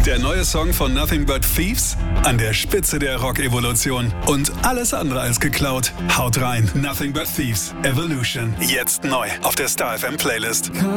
Der neue Song von Nothing But Thieves, an der Spitze der Rock-Evolution. Und alles andere als geklaut. Haut rein, Nothing But Thieves, Evolution. Jetzt neu auf der Star FM Playlist.